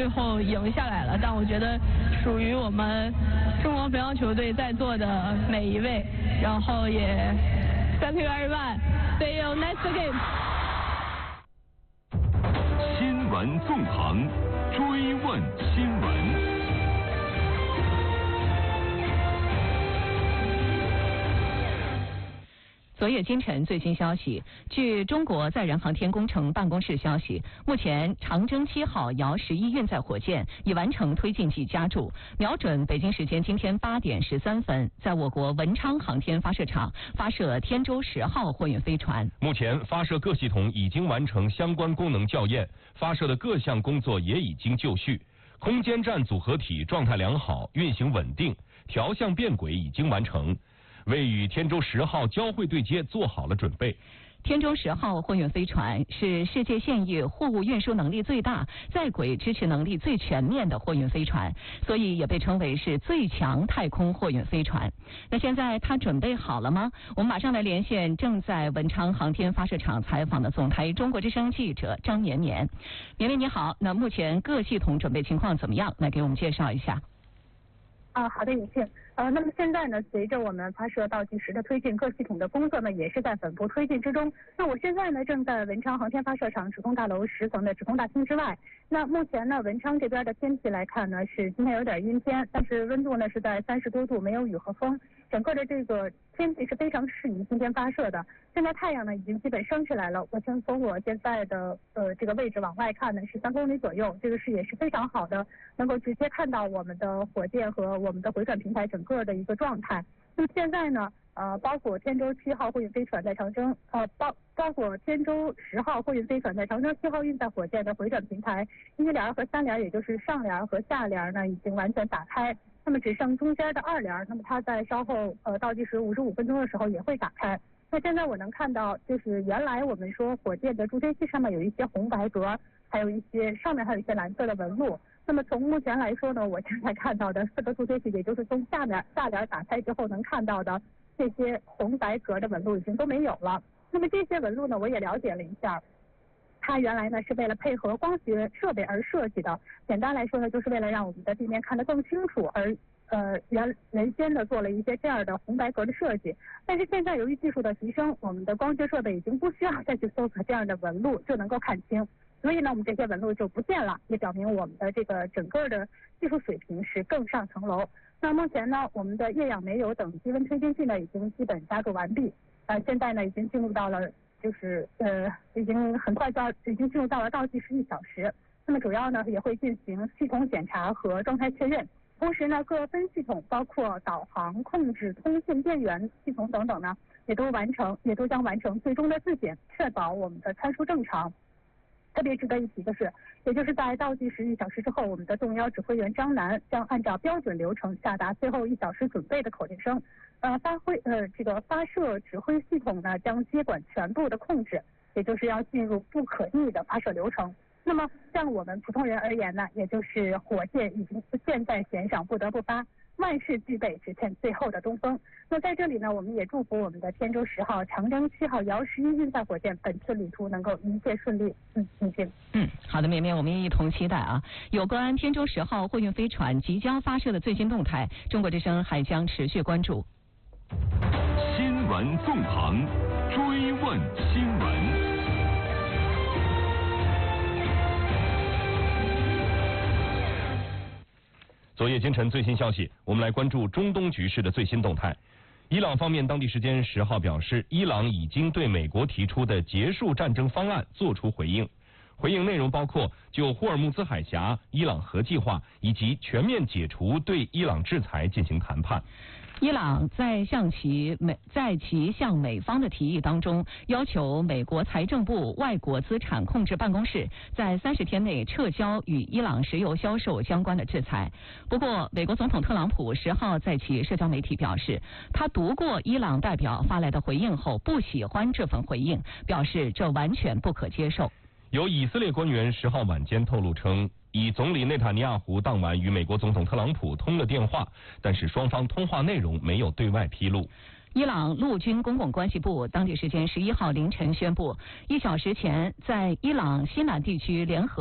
最后赢下来了。但我觉得属于我们中国乒乓球队在座的每一位，然后也 Thank you everyone. See you next game. 新闻纵横，追问新闻。 昨夜今晨最新消息，据中国载人航天工程办公室消息，目前长征7号遥11运载火箭已完成推进剂加注，瞄准北京时间今天8点13分，在我国文昌航天发射场发射天舟10号货运飞船。 目前发射各系统已经完成相关功能校验，发射的各项工作也已经就绪，空间站组合体状态良好，运行稳定，调向变轨已经完成，为与天舟10号交会对接做好了准备。 天舟10号货运飞船是世界现役货物运输能力最大、在轨支持能力最全面的货运飞船，所以也被称为是最强太空货运飞船。那现在它准备好了吗？我们马上来连线正在文昌航天发射场采访的总台中国之声记者张绵绵。绵绵你好，那目前各系统准备情况怎么样？来给我们介绍一下。 好的，尹庆。那么现在呢，随着我们发射倒计时的推进，各系统的工作呢也是在稳步推进之中。那我现在呢正在文昌航天发射场指控大楼10层的指控大厅之外。那目前呢，文昌这边的天气来看呢，是今天有点阴天，但是温度呢是在30多度，没有雨和风，整个的这个天气是非常适宜今天发射的。现在太阳呢已经基本升起来了，我从我现在的这个位置往外看呢是3公里左右，这个视野是非常好的，能够直接看到我们的火箭和我们的回转平台整个的一个状态。那么现在呢，包括天舟7号货运飞船在长征，包括天舟10号货运飞船在长征7号运载火箭的回转平台1联和3联，也就是上联和下联呢，已经完全打开。那么只剩中间的2联，那么它在稍后倒计时55分钟的时候也会打开。那现在我能看到，就是原来我们说火箭的助推器上面有一些红白格，还有一些上面还有一些蓝色的纹路。那么从目前来说呢，我现在看到的4个助推器，也就是从下联打开之后能看到的这些红白格的纹路已经都没有了。那么这些纹路呢，我也了解了一下，它原来呢是为了配合光学设备而设计的。简单来说呢，就是为了让我们的地面看得更清楚而原先的做了一些这样的红白格的设计。但是现在由于技术的提升，我们的光学设备已经不需要再去搜索这样的纹路就能够看清，所以呢我们这些纹路就不见了，也表明我们的这个整个的技术水平是更上层楼。那目前呢，我们的液氧煤油等低温推进器呢已经基本加注完毕，现在呢已经进入到了已经很快已经进入到了倒计时1小时。那么主要呢也会进行系统检查和状态确认。同时呢，各分系统包括导航、控制、通信、电源系统等等呢，也都将完成最终的自检，确保我们的参数正常。特别值得一提的是，也就是在倒计时1小时之后，我们的动摇指挥员张楠将按照标准流程下达最后1小时准备的口令声。发射指挥系统呢将接管全部的控制，也就是要进入不可逆的发射流程。那么像我们普通人而言呢，也就是火箭已经箭在弦上，不得不发，万事俱备，只欠最后的东风。那在这里呢，我们也祝福我们的天舟10号、长征7号、遥11运载火箭本次旅途能够一切顺利。 好的，绵绵，我们也一同期待啊。有关天舟10号货运飞船即将发射的最新动态，中国之声还将持续关注。 新闻纵横，追问新闻。 昨夜今晨最新消息，我们来关注中东局势的最新动态。伊朗方面当地时间10号表示，伊朗已经对美国提出的结束战争方案作出回应。回应内容包括就霍尔木兹海峡、伊朗核计划以及全面解除对伊朗制裁进行谈判。 伊朗在其向美方的提议当中，要求美国财政部外国资产控制办公室在30天内撤销与伊朗石油销售相关的制裁。不过，美国总统特朗普10号在其社交媒体表示，他读过伊朗代表发来的回应后，不喜欢这份回应，表示这完全不可接受。 有以色列官员10号晚间透露称，以总理内塔尼亚胡当晚与美国总统特朗普通了电话，但是双方通话内容没有对外披露。 伊朗陆军公共关系部当地时间11号凌晨宣布，1小时前在伊朗西南地区联合